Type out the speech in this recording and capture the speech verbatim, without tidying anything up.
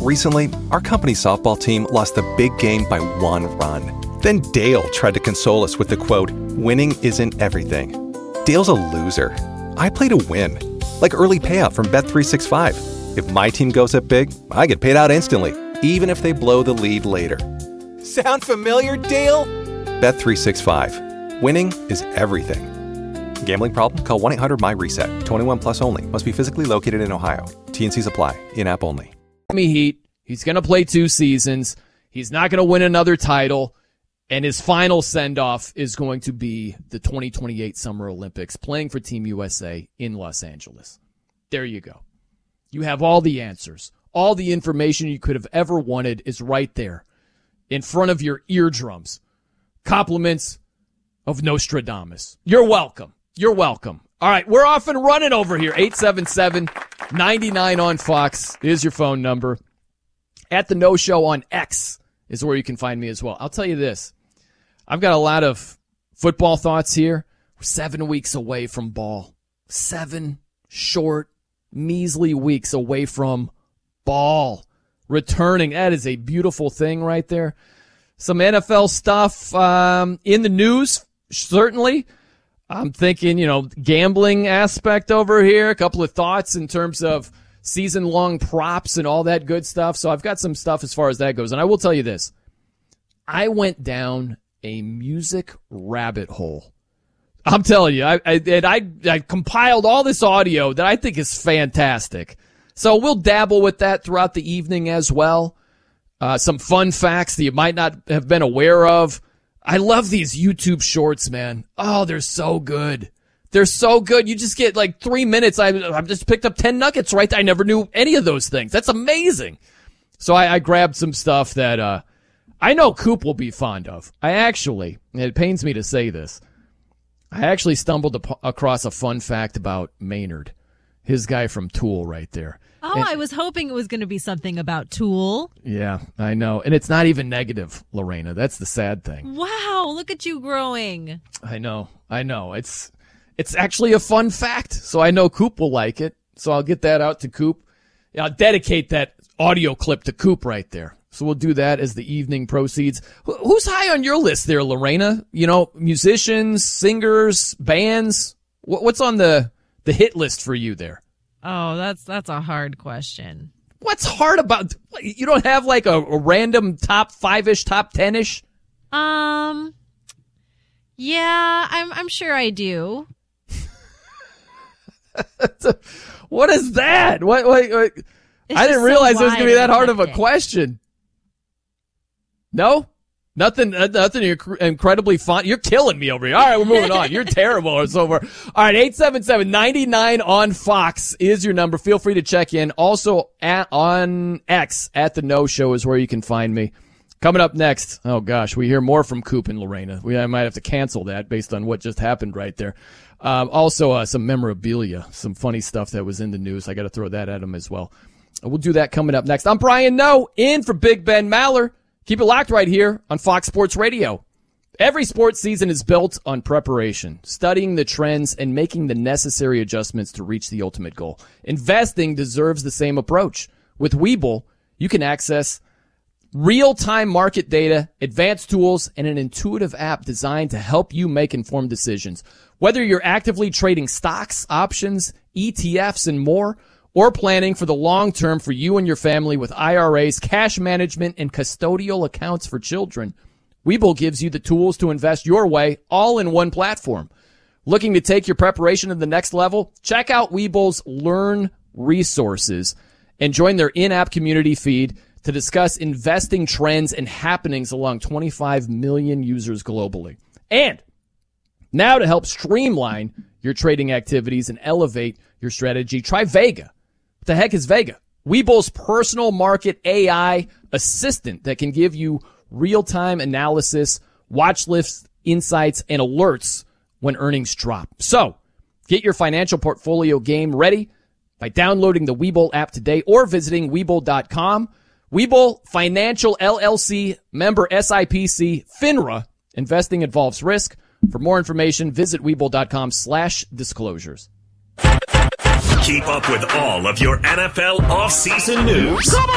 Recently, our company softball team lost the big game by one run. Then Dale tried to console us with the quote, "Winning isn't everything." Dale's a loser. I play to win. Like early payout from Bet three sixty-five. If my team goes up big, I get paid out instantly, even if they blow the lead later. Sound familiar, Dale? Bet three sixty-five. Winning is everything. Gambling problem? Call one eight hundred M Y reset. twenty-one plus only. Must be physically located in Ohio. T N Cs apply. In-app only. Miami Heat. He's going to play two seasons. He's not going to win another title. And his final send-off is going to be the twenty twenty-eight Summer Olympics, playing for Team U S A in Los Angeles. There you go. You have all the answers. All the information you could have ever wanted is right there in front of your eardrums. Compliments of Nostradamus. You're welcome. You're welcome. All right, we're off and running over here. eight seven seven, nine nine on Fox is your phone number. At the No Show on X is where you can find me as well. I'll tell you this. I've got a lot of football thoughts here. We're seven weeks away from ball. Seven short, measly weeks away from ball. Returning. That is a beautiful thing right there. Some N F L stuff um, in the news, certainly. I'm thinking, you know, gambling aspect over here. A couple of thoughts in terms of season-long props and all that good stuff. So I've got some stuff as far as that goes. And I will tell you this. I went down a music rabbit hole. I'm telling you, I, I, and I, I compiled all this audio that I think is fantastic. So we'll dabble with that throughout the evening as well. Uh, some fun facts that you might not have been aware of. I love these YouTube shorts, man. Oh, they're so good. They're so good. You just get like three minutes. I, I just picked up ten nuggets right there. I never knew any of those things. That's amazing. So I, I grabbed some stuff that uh, I know Coop will be fond of. I actually, and it pains me to say this, I actually stumbled ap- across a fun fact about Maynard, his guy from Tool right there. Oh, and, I was hoping it was going to be something about Tool. Yeah, I know. And it's not even negative, Lorena. That's the sad thing. Wow, look at you growing. I know. I know. It's it's actually a fun fact. So I know Coop will like it. So I'll get that out to Coop. I'll dedicate that audio clip to Coop right there. So we'll do that as the evening proceeds. Who's high on your list there, Lorena? You know, musicians, singers, bands? What's on the, the hit list for you there? Oh, that's that's a hard question. What's hard about, you don't have like a, a random top five-ish, top ten-ish? Um, yeah, I'm I'm sure I do. What is that? What? what, what? I didn't realize so it was going to be that hard of a question. No? Nothing, nothing you're incredibly fun. You're killing me over here. All right, we're moving on. You're terrible. It's over. All right, eight seven seven, nine nine on Fox is your number. Feel free to check in. Also, at, on X, at the No Show is where you can find me. Coming up next, oh gosh, we hear more from Coop and Lorena. We I might have to cancel that based on what just happened right there. Um, also, uh, some memorabilia, some funny stuff that was in the news. I got to throw that at them as well. We'll do that coming up next. I'm Brian Noe, in for Big Ben Maller. Keep it locked right here on Fox Sports Radio. Every sports season is built on preparation, studying the trends, and making the necessary adjustments to reach the ultimate goal. Investing deserves the same approach. With Webull, you can access real-time market data, advanced tools, and an intuitive app designed to help you make informed decisions. Whether you're actively trading stocks, options, E T Fs, and more, or planning for the long term for you and your family with I R As, cash management, and custodial accounts for children, Webull gives you the tools to invest your way, all in one platform. Looking to take your preparation to the next level? Check out Webull's Learn Resources and join their in-app community feed to discuss investing trends and happenings along twenty-five million users globally. And now to help streamline your trading activities and elevate your strategy, try Vega. What the heck is Vega? Webull's personal market A I assistant that can give you real-time analysis, watch lists, insights, and alerts when earnings drop. So, get your financial portfolio game ready by downloading the Webull app today or visiting Webull dot com. Webull Financial L L C, member S I P C, FINRA. Investing involves risk. For more information, visit Webull dot com slash disclosures. Keep up with all of your N F L offseason news